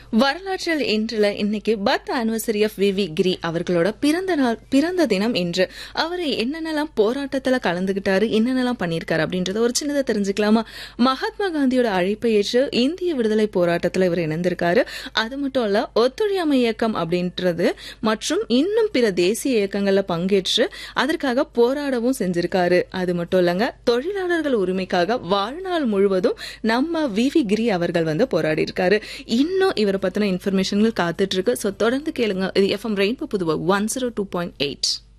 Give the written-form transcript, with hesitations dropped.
வரலாற்றில் இன்றுல இன்னைக்கு birth anniversary of we கிரி அவர்களோட பிறந்த தினம் இன்று. அவரு என்னென்னலாம் போராட்டத்துல கலந்துகிட்டாரு, என்னென்னலாம் பண்ணிருக்காரு அப்படின்றத ஒரு சின்னதை தெரிஞ்சுக்கலாமா? மகாத்மா காந்தியோட அழைப்பை ஏற்று இந்திய விடுதலை போராட்டத்துல இவர் இணைந்திருக்காரு. அது மட்டும் இல்ல, ஒத்துழையாமை இயக்கம் அப்படின்றது மற்றும் இன்னும் பிற தேசிய இயக்கங்கள்ல பங்கேற்று அதற்காக போராடவும் செஞ்சிருக்காரு. அது மட்டும் இல்லங்க, தொழிலாளர்கள் உரிமைக்காக வாழ்நாள் முழுவதும் நம்ம வி கிரி அவர்கள் போராடி இருக்காரு. இன்னும் இவரை பத்தின இன்ஃபர்மேஷன்கள் காத்துட்டு இருக்கு. சோ தொடர்ந்து கேளுங்க. இது எஃப்எம் ரெயின்போ புதுவை 102.8.